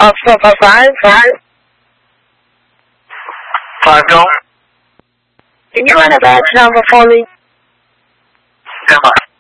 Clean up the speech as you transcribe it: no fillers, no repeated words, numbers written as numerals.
5 Golf. Can you run a badge number for me? Stand by.